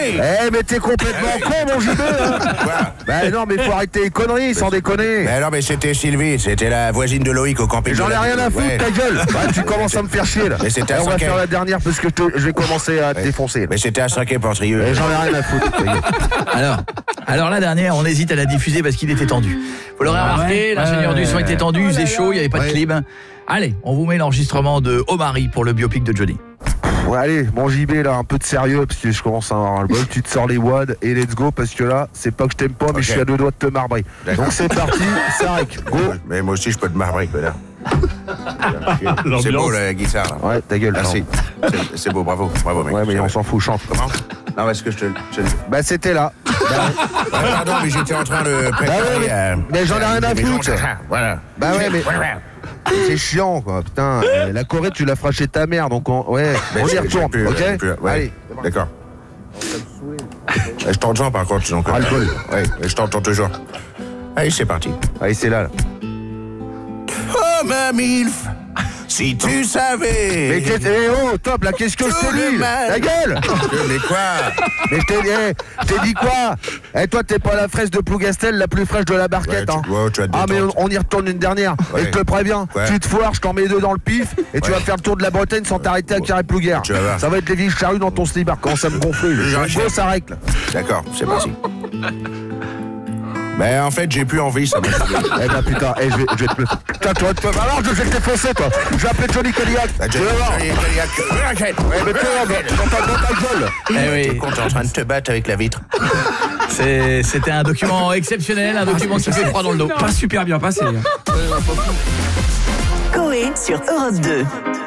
mais t'es complètement con, mon JB, hein. Bah non, mais faut arrêter les conneries, sans déconner. Mais alors, mais c'était Sylvie, c'était la voisine de Loïc au camping. J'en ai rien à foutre, ta gueule. Bah, tu commences à me faire chier, là. Mais c'était à on va 5 faire la dernière, parce que je vais commencer à te défoncer, là. Mais c'était à 5 Portrieux. J'en ai rien à foutre, ta gueule. Alors la dernière, on hésite à la diffuser parce qu'il était tendu. Vous l'aurez remarqué, l'ingénieur du son était tendu, il faisait chaud, il n'y avait pas de clim. Allez, on vous met l'enregistrement de Omari pour le biopic de Johnny. Ouais, allez, mon JB, là, un peu de sérieux, parce que je commence à avoir le bol. Tu te sors les wads et let's go, parce que là, c'est pas que je t'aime pas, mais je suis à 2 doigts de te marbrer. Donc c'est parti, Sarek, go. Mais moi aussi, je peux te marbrer, connard. C'est beau, la guitare, là. Ouais, ta gueule. Merci. C'est beau, bravo, mec. Ouais, mais on s'en fout, chante. Comment? Non, est-ce que je te... Bah, c'était là. Pardon, mais j'étais en train de préparer... mais j'en ai rien à foutre. Voilà. Bah ouais, mais... C'est chiant, quoi, putain. La Corée, tu l'as feras chez ta mère, donc on y retourne, ok? Allez, d'accord. Je t'entends par contre, donc... Ouais, je t'entends toujours. Allez, c'est parti. Allez, c'est là. Oh, ma milf, si tu savais... Mais top, là, qu'est-ce que je t'ai dit? Ta gueule! Mais quoi? Mais je t'ai dit quoi? Eh, toi, t'es pas la fraise de Plougastel, la plus fraîche de la barquette, hein. Tu Ah, mais on y retourne une dernière. Et je te préviens, tu te foires, je t'en mets 2 dans le pif, et tu vas faire le tour de la Bretagne sans t'arrêter à Carré-Plouguer. Ça va être les vieilles charrues dans ton slibard. Comment ça me gonfle? Go, ça règle. D'accord, c'est parti. Mais en fait, j'ai plus envie, ça m'a fait. Eh ben putain, je vais te... Putain, toi, alors je vais te défoncer, toi. Je vais appeler Johnny Cadillac. Johnny Cadillac. Mais toi, dans ta gueule. Eh oui. T'es en train de te battre avec la vitre. C'était un document exceptionnel, un document qui fait froid dans le dos. Pas super bien passé. Coé sur Europe 2.